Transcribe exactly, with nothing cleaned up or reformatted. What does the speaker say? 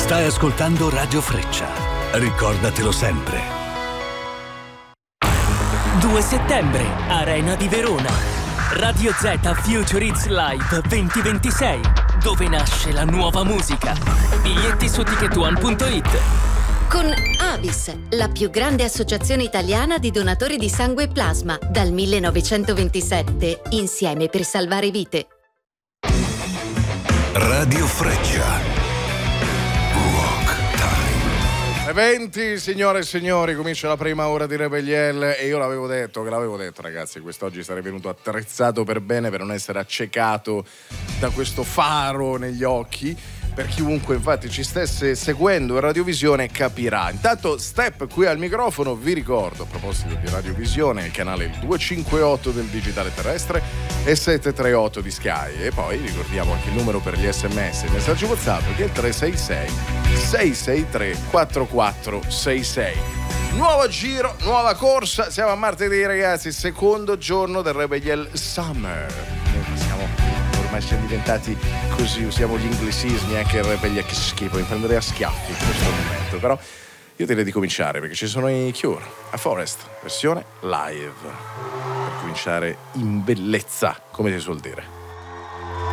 Stai ascoltando Radio Freccia. Ricordatelo sempre. due settembre, Arena di Verona. Radio Z Future Hits Live duemilaventisei, dove nasce la nuova musica. Biglietti su ticket one punto it. Con Avis, la più grande associazione italiana di donatori di sangue e plasma, dal millenovecentoventisette, insieme per salvare vite. Radio Freccia. venti, signore e signori, comincia la prima ora di Rebelliel e io l'avevo detto, che l'avevo detto ragazzi, quest'oggi sarei venuto attrezzato per bene per non essere accecato da questo faro negli occhi. Per chiunque infatti ci stesse seguendo in radiovisione capirà. Intanto Step qui al microfono, vi ricordo a proposito di radiovisione il canale duecentocinquantotto del digitale terrestre e settecentotrentotto di Sky, e poi ricordiamo anche il numero per gli sms e i messaggi WhatsApp che è il tre sei sei sei sei tre quattro quattro sei sei. Nuovo giro, nuova corsa, siamo a martedì ragazzi, secondo giorno del Rebelliel Summer. Noi siamo ormai siamo diventati così, usiamo gli inglesismi, anche il Rebelliel, che schifo, mi prenderei a schiaffi in questo momento, però io direi di cominciare perché ci sono i Cure, A Forest, versione live, per cominciare in bellezza, come si suol dire.